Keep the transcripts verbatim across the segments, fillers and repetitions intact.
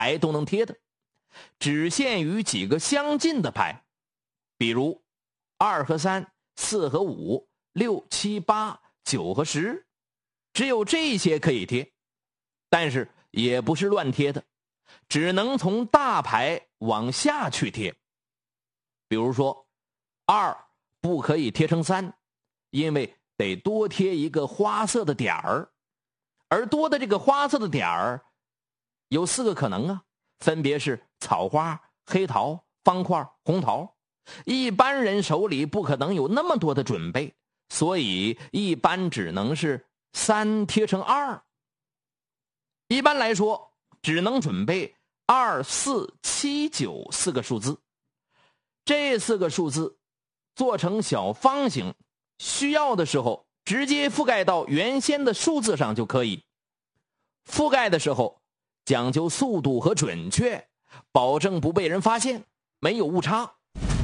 牌都能贴的，只限于几个相近的牌，比如二和三、四和五、六、七、八、九和十，只有这些可以贴，但是也不是乱贴的，只能从大牌往下去贴。比如说二不可以贴成三，因为得多贴一个花色的点儿，而多的这个花色的点儿有四个可能啊，分别是草花、黑桃、方块、红桃。一般人手里不可能有那么多的准备，所以一般只能是三贴成二。一般来说只能准备二、四、七、九四个数字，这四个数字做成小方形，需要的时候直接覆盖到原先的数字上就可以。覆盖的时候讲究速度和准确，保证不被人发现，没有误差。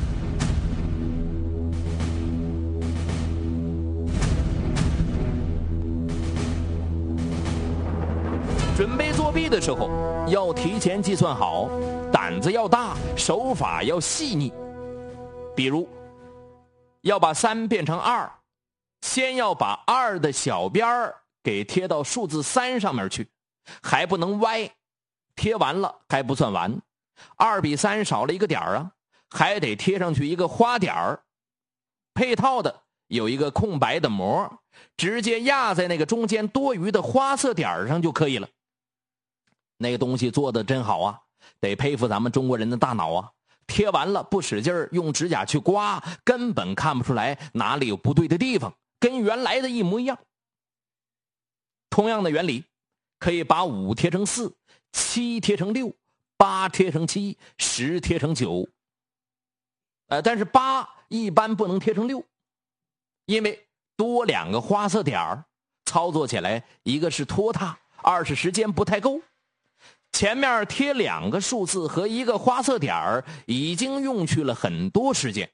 准备作弊的时候要提前计算好，胆子要大，手法要细腻。比如要把三变成二，先要把二的小边儿给贴到数字三上面去，还不能歪，贴完了还不算完，二比三少了一个点儿啊，还得贴上去一个花点儿。配套的有一个空白的膜，直接压在那个中间多余的花色点上就可以了。那个东西做的真好啊，得佩服咱们中国人的大脑啊！贴完了不使劲儿用指甲去刮，根本看不出来哪里有不对的地方，跟原来的一模一样。同样的原理，可以把五贴成四，七贴成六，八贴成七，十贴成九。呃，但是八一般不能贴成六，因为多两个花色点儿，操作起来一个是拖沓，二是时间不太够。前面贴两个数字和一个花色点儿，已经用去了很多时间。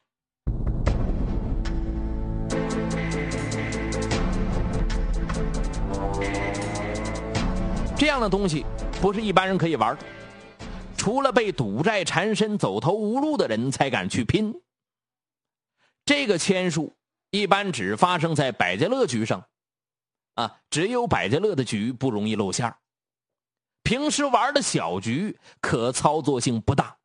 这样的东西不是一般人可以玩的，除了被赌债缠身走投无路的人才敢去拼。这个签术一般只发生在百家乐局上啊，只有百家乐的局不容易露馅儿，平时玩的小局可操作性不大。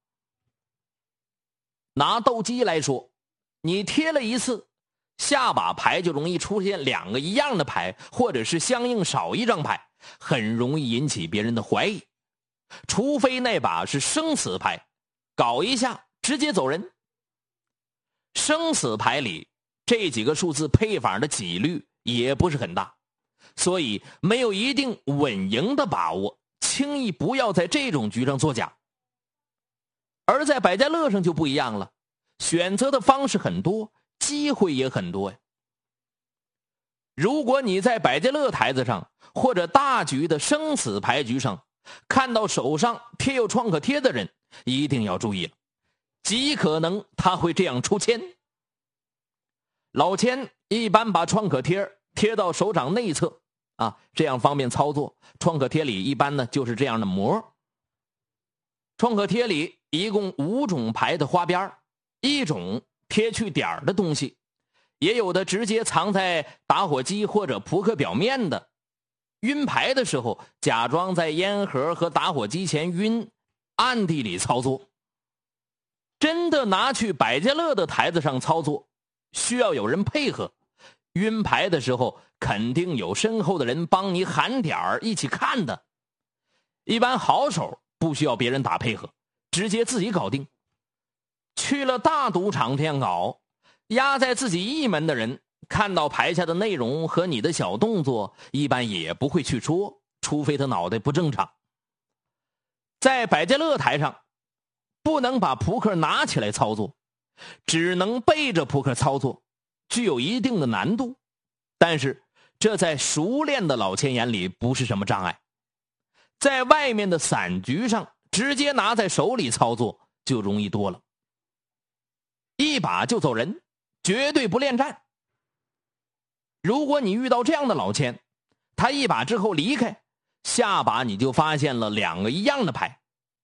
拿斗鸡来说，你贴了一次，下把牌就容易出现两个一样的牌，或者是相应少一张牌，很容易引起别人的怀疑。除非那把是生死牌，搞一下直接走人。生死牌里这几个数字配法的几率也不是很大，所以没有一定稳赢的把握，轻易不要在这种局上作假。而在百家乐上就不一样了，选择的方式很多，机会也很多呀。如果你在百家乐台子上或者大局的生死牌局上看到手上贴有创可贴的人，一定要注意了，极可能他会这样出签。老千一般把创可贴贴到手掌内侧啊，这样方便操作。创可贴里一般呢就是这样的膜。创可贴里一共五种牌的花边，一种贴去点儿的东西，也有的直接藏在打火机或者扑克表面的。晕牌的时候假装在烟盒和打火机前晕，暗地里操作。真的拿去百家乐的台子上操作，需要有人配合。晕牌的时候肯定有身后的人帮你喊点儿一起看的。一般好手不需要别人打配合，直接自己搞定。去了大赌场这样搞，压在自己一门的人看到牌下的内容和你的小动作，一般也不会去说，除非他脑袋不正常。在百家乐台上不能把扑克拿起来操作，只能背着扑克操作，具有一定的难度，但是这在熟练的老千眼里不是什么障碍。在外面的散局上直接拿在手里操作就容易多了，一把就走人，绝对不恋战。如果你遇到这样的老千，他一把之后离开，下把你就发现了两个一样的牌，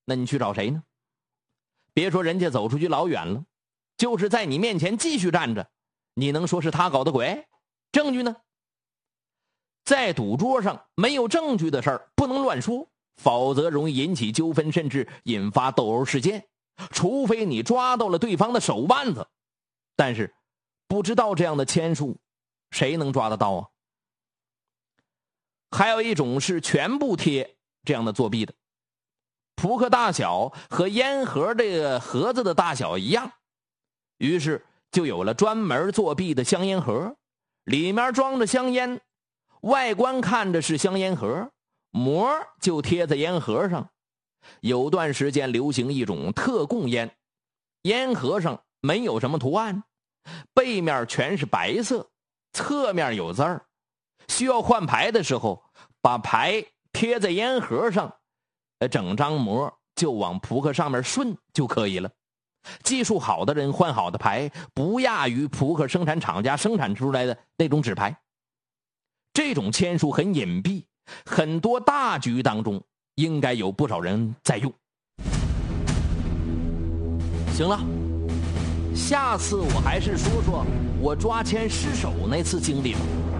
那你去找谁呢？别说人家走出去老远了，就是在你面前继续站着，你能说是他搞的鬼？证据呢？在赌桌上没有证据的事儿不能乱说，否则容易引起纠纷，甚至引发斗殴事件。除非你抓到了对方的手腕子，但是不知道这样的签数谁能抓得到啊？还有一种是全部贴这样的作弊的，扑克大小和烟盒这个盒子的大小一样，于是就有了专门作弊的香烟盒，里面装着香烟，外观看着是香烟盒，膜就贴在烟盒上。有段时间流行一种特供烟，烟盒上没有什么图案，背面全是白色，侧面有字儿，需要换牌的时候把牌贴在烟盒上，整张膜就往扑克上面顺就可以了。技术好的人换好的牌不亚于扑克生产厂家生产出来的那种纸牌。这种签数很隐蔽，很多大局当中应该有不少人在用。行了，下次我还是说说我抓签失手那次经历吧。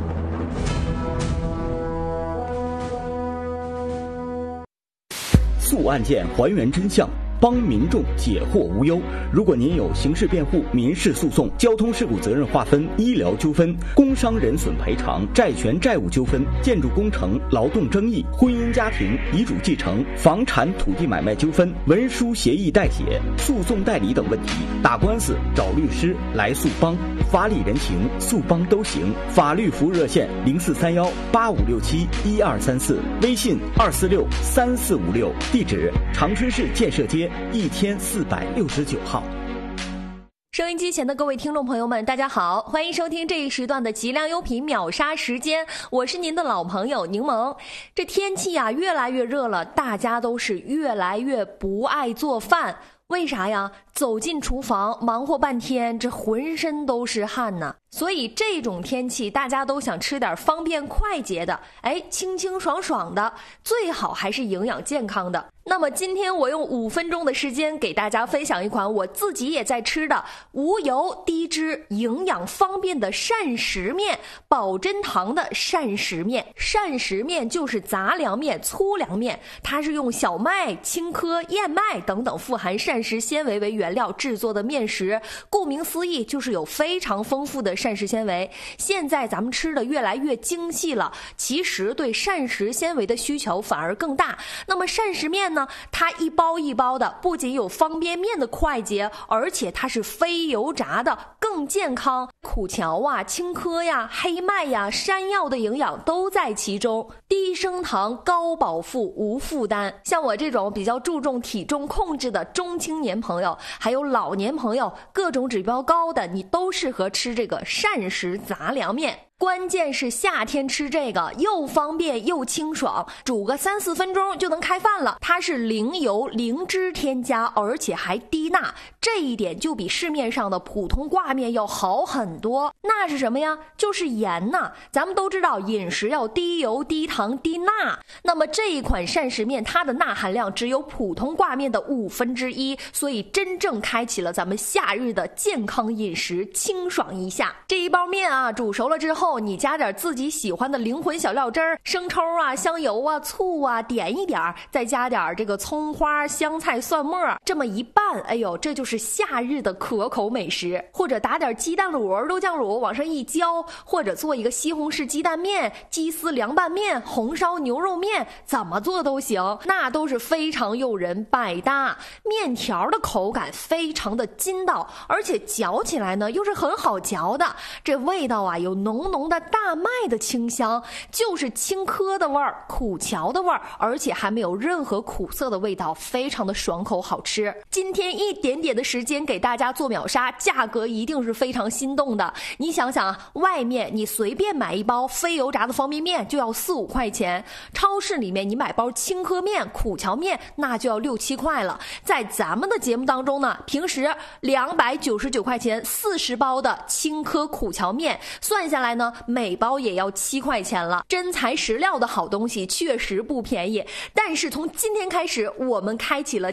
诉案件，还原真相，帮民众解惑无忧。如果您有刑事辩护、民事诉讼、交通事故责任划分、医疗纠纷、工伤人损赔偿、债权债务纠纷、建筑工程、劳动争议、婚姻家庭、遗嘱继承、房产土地买卖纠纷、文书协议代写、诉讼代理等问题，打官司找律师来诉帮，法理人情诉帮都行。法律服务热线零四三幺八五六七一二三四，微信二四六三四五六，地址长春市建设街一千四百六十九号。 收音机前的各位听众朋友们，大家好，欢迎收听这一时段的极量优品秒杀时间，我是您的老朋友柠檬。这天气啊越来越热了，大家都是越来越不爱做饭，为啥呀？走进厨房忙活半天，这浑身都是汗呢。所以这种天气大家都想吃点方便快捷的，哎，清清爽爽的，最好还是营养健康的。那么今天我用五分钟的时间给大家分享一款我自己也在吃的无油低脂营养方便的膳食面，保真堂的膳食面。膳食面就是杂粮面、粗粮面，它是用小麦、青稞、燕麦等等富含膳食纤维为原料制作的面食，顾名思义就是有非常丰富的膳食纤维。现在咱们吃的越来越精细了，其实对膳食纤维的需求反而更大。那么膳食面呢，它一包一包的，不仅有方便面的快捷，而且它是非油炸的，更健康。苦荞啊、青稞呀、黑麦呀、山药的营养都在其中，低升糖、高饱腹、无负担。像我这种比较注重体重控制的中青年朋友，还有老年朋友，各种指标高的，你都适合吃这个膳食杂粮面。关键是夏天吃这个又方便又清爽，煮个三四分钟就能开饭了。它是零油零脂添加，而且还低钠，这一点就比市面上的普通挂面要好很多。钠是什么呀？就是盐呐。咱们都知道饮食要低油低糖低钠，那么这一款膳食面它的钠含量只有普通挂面的五分之一，所以真正开启了咱们夏日的健康饮食，清爽一下。这一包面啊煮熟了之后，你加点自己喜欢的灵魂小料汁儿，生抽啊、香油啊、醋啊，点一点，再加点这个葱花、香菜、蒜末，这么一拌，哎呦，这就是夏日的可口美食。或者打点鸡蛋卤、肉酱卤往上一浇，或者做一个西红柿鸡蛋面、鸡丝凉拌面、红烧牛肉面，怎么做都行，那都是非常诱人，百搭。面条的口感非常的筋道，而且嚼起来呢又是很好嚼的，这味道啊有浓浓的大麦的清香，就是青稞的味儿、苦荞的味儿，而且还没有任何苦涩的味道，非常的爽口好吃。今天一点点的时间给大家做秒杀，价格一定是非常心动的。你想想啊，外面你随便买一包非油炸的方便面就要四五块钱，超市里面你买包青稞面、苦荞面那就要六七块了。在咱们的节目当中呢，平时两百九十九块钱四十包的青稞苦荞面，算下来呢每包也要七块钱了。真材实料的好东西确实不便宜，但是从今天开始我们开启了